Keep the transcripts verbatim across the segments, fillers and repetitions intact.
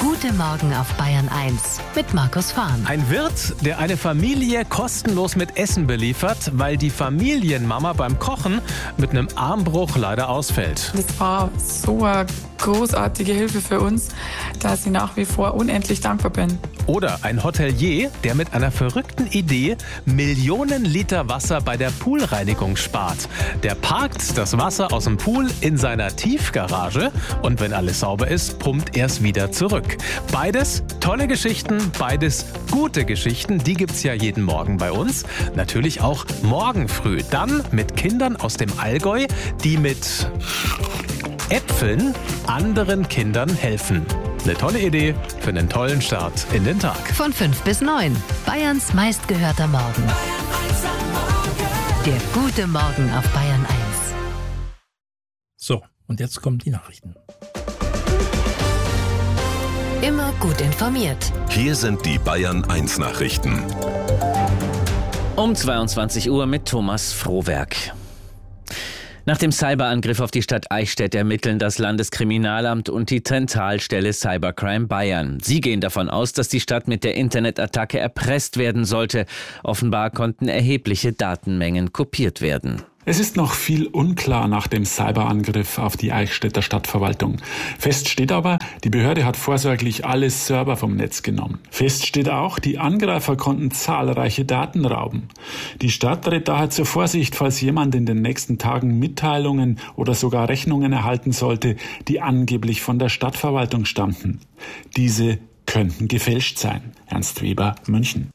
Guten Morgen auf Bayern eins mit Markus Fahn. Ein Wirt, der eine Familie kostenlos mit Essen beliefert, weil die Familienmama beim Kochen mit einem Armbruch leider ausfällt. Das war so eine großartige Hilfe für uns, dass ich nach wie vor unendlich dankbar bin. Oder ein Hotelier, der mit einer verrückten Idee Millionen Liter Wasser bei der Poolreinigung spart. Der parkt das Wasser aus dem Pool in seiner Tiefgarage und wenn alles sauber ist, pumpt er es wieder zurück. Beides tolle Geschichten, beides gute Geschichten, die gibt's ja jeden Morgen bei uns. Natürlich auch morgen früh. Dann mit Kindern aus dem Allgäu, die mit Äpfeln anderen Kindern helfen. Eine tolle Idee für einen tollen Start in den Tag. Von fünf bis neun. Bayerns meistgehörter Morgen. Der gute Morgen auf Bayern eins. So, und jetzt kommen die Nachrichten. Immer gut informiert. Hier sind die Bayern eins Nachrichten. Um zweiundzwanzig Uhr mit Thomas Frohwerk. Nach dem Cyberangriff auf die Stadt Eichstätt ermitteln das Landeskriminalamt und die Zentralstelle Cybercrime Bayern. Sie gehen davon aus, dass die Stadt mit der Internetattacke erpresst werden sollte. Offenbar konnten erhebliche Datenmengen kopiert werden. Es ist noch viel unklar nach dem Cyberangriff auf die Eichstätter Stadtverwaltung. Fest steht aber, die Behörde hat vorsorglich alle Server vom Netz genommen. Fest steht auch, die Angreifer konnten zahlreiche Daten rauben. Die Stadt rät daher zur Vorsicht, falls jemand in den nächsten Tagen Mitteilungen oder sogar Rechnungen erhalten sollte, die angeblich von der Stadtverwaltung stammten. Diese könnten gefälscht sein. Ernst Weber, München.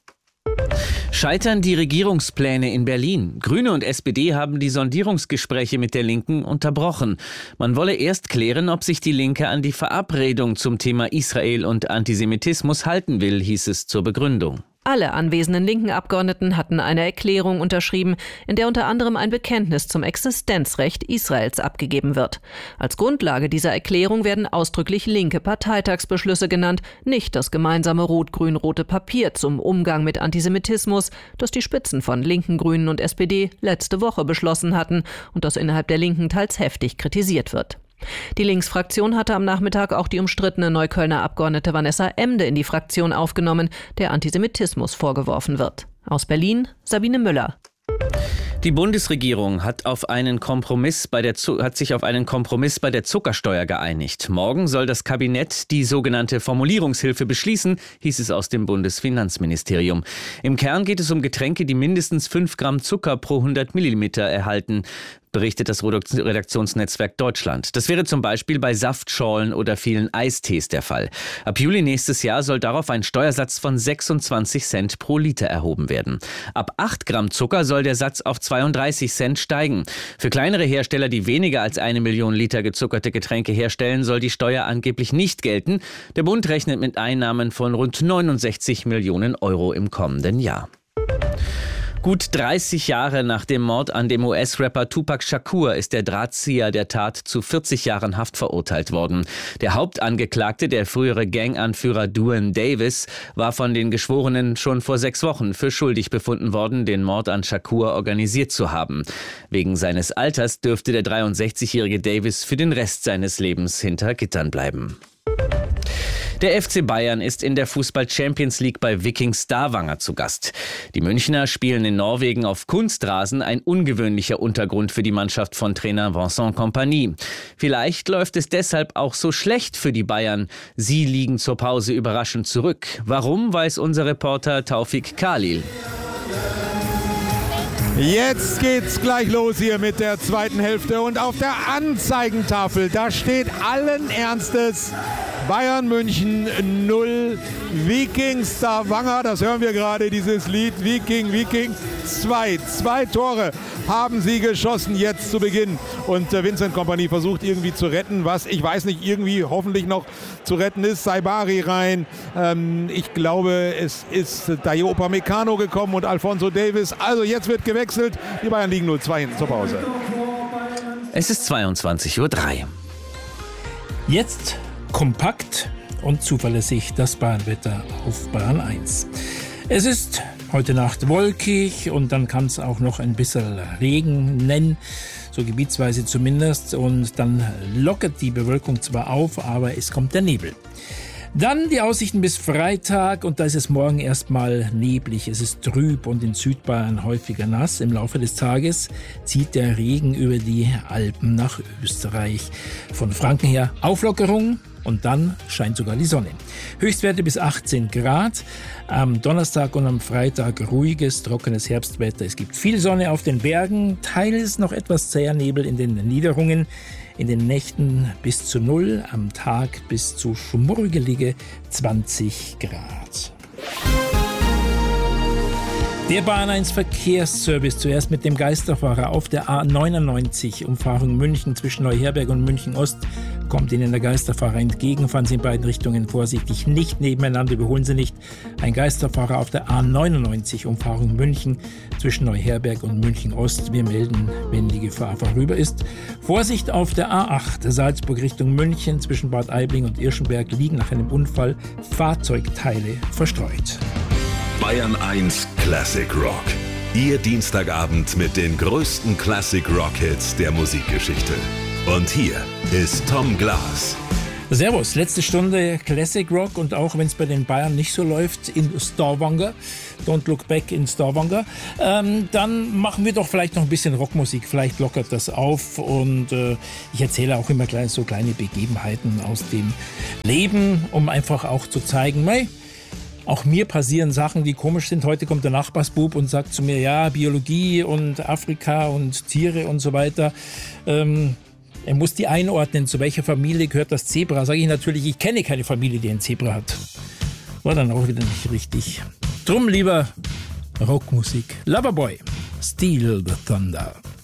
Scheitern die Regierungspläne in Berlin? Grüne und S P D haben die Sondierungsgespräche mit der Linken unterbrochen. Man wolle erst klären, ob sich die Linke an die Verabredung zum Thema Israel und Antisemitismus halten will, hieß es zur Begründung. Alle anwesenden linken Abgeordneten hatten eine Erklärung unterschrieben, in der unter anderem ein Bekenntnis zum Existenzrecht Israels abgegeben wird. Als Grundlage dieser Erklärung werden ausdrücklich linke Parteitagsbeschlüsse genannt, nicht das gemeinsame rot-grün-rote Papier zum Umgang mit Antisemitismus, das die Spitzen von Linken, Grünen und S P D letzte Woche beschlossen hatten und das innerhalb der Linken teils heftig kritisiert wird. Die Linksfraktion hatte am Nachmittag auch die umstrittene Neuköllner Abgeordnete Vanessa Emde in die Fraktion aufgenommen, der Antisemitismus vorgeworfen wird. Aus Berlin, Sabine Müller. Die Bundesregierung hat, auf einen Kompromiss bei der, hat sich auf einen Kompromiss bei der Zuckersteuer geeinigt. Morgen soll das Kabinett die sogenannte Formulierungshilfe beschließen, hieß es aus dem Bundesfinanzministerium. Im Kern geht es um Getränke, die mindestens fünf Gramm Zucker pro hundert Milliliter erhalten, berichtet das Redaktionsnetzwerk Deutschland. Das wäre zum Beispiel bei Saftschorlen oder vielen Eistees der Fall. Ab Juli nächstes Jahr soll darauf ein Steuersatz von sechsundzwanzig Cent pro Liter erhoben werden. Ab acht Gramm Zucker soll der Satz auf zweiunddreißig Cent steigen. Für kleinere Hersteller, die weniger als eine Million Liter gezuckerte Getränke herstellen, soll die Steuer angeblich nicht gelten. Der Bund rechnet mit Einnahmen von rund neunundsechzig Millionen Euro im kommenden Jahr. Gut dreißig Jahre nach dem Mord an dem U S-Rapper Tupac Shakur ist der Drahtzieher der Tat zu vierzig Jahren Haft verurteilt worden. Der Hauptangeklagte, der frühere Ganganführer Duane Davis, war von den Geschworenen schon vor sechs Wochen für schuldig befunden worden, den Mord an Shakur organisiert zu haben. Wegen seines Alters dürfte der dreiundsechzigjährige Davis für den Rest seines Lebens hinter Gittern bleiben. Der F C Bayern ist in der Fußball-Champions League bei Viking Stavanger zu Gast. Die Münchner spielen in Norwegen auf Kunstrasen, ein ungewöhnlicher Untergrund für die Mannschaft von Trainer Vincent Kompany. Vielleicht läuft es deshalb auch so schlecht für die Bayern. Sie liegen zur Pause überraschend zurück. Warum, weiß unser Reporter Taufik Khalil. Jetzt geht's gleich los hier mit der zweiten Hälfte und auf der Anzeigentafel, da steht allen Ernstes Bayern München null, Viking Stavanger, das hören wir gerade, dieses Lied, Viking, Viking, zwei, zwei Tore haben sie geschossen jetzt zu Beginn und Vincent Kompany versucht irgendwie zu retten, was, ich weiß nicht, irgendwie hoffentlich noch zu retten ist, Saibari rein, ähm, ich glaube, es ist Dayo Upamecano gekommen und Alphonso Davies, also jetzt wird gewechselt, die Bayern liegen null zwei hinten zur Pause. Es ist zweiundzwanzig Uhr drei. Jetzt kompakt und zuverlässig das Bayernwetter auf Bayern eins. Es ist heute Nacht wolkig und dann kann es auch noch ein bisschen regnen, so gebietsweise zumindest. Und dann lockert die Bewölkung zwar auf, aber es kommt der Nebel. Dann die Aussichten bis Freitag und da ist es morgen erstmal neblig. Es ist trüb und in Südbayern häufiger nass. Im Laufe des Tages zieht der Regen über die Alpen nach Österreich. Von Franken her Auflockerung und dann scheint sogar die Sonne. Höchstwerte bis achtzehn Grad. Am Donnerstag und am Freitag ruhiges, trockenes Herbstwetter. Es gibt viel Sonne auf den Bergen, teils noch etwas zäher Nebel in den Niederungen. In den Nächten bis zu null, am Tag bis zu schmurgelige zwanzig Grad. Der Bayern eins Verkehrsservice, zuerst mit dem Geisterfahrer auf der A neunundneunzig, Umfahrung München zwischen Neuherberg und München Ost, kommt Ihnen der Geisterfahrer entgegen. Fahren Sie in beiden Richtungen vorsichtig, nicht nebeneinander, überholen Sie nicht. Ein Geisterfahrer auf der A neunundneunzig, Umfahrung München zwischen Neuherberg und München Ost. Wir melden, wenn die Gefahr vorüber ist. Vorsicht auf der A acht, Salzburg Richtung München zwischen Bad Aibling und Irschenberg liegen nach einem Unfall Fahrzeugteile verstreut. Bayern eins Classic Rock. Ihr Dienstagabend mit den größten Classic Rock Hits der Musikgeschichte. Und hier ist Tom Glas. Servus, letzte Stunde Classic Rock und auch wenn es bei den Bayern nicht so läuft in Stavanger, Don't Look Back in Stavanger, ähm, dann machen wir doch vielleicht noch ein bisschen Rockmusik, vielleicht lockert das auf und äh, ich erzähle auch immer gleich so kleine Begebenheiten aus dem Leben, um einfach auch zu zeigen, hey, auch mir passieren Sachen, die komisch sind. Heute kommt der Nachbarsbub und sagt zu mir, ja, Biologie und Afrika und Tiere und so weiter. Ähm, er muss die einordnen, zu welcher Familie gehört das Zebra. Sage ich natürlich, ich kenne keine Familie, die ein Zebra hat. War dann auch wieder nicht richtig. Drum lieber Rockmusik. Loverboy, Steal the Thunder.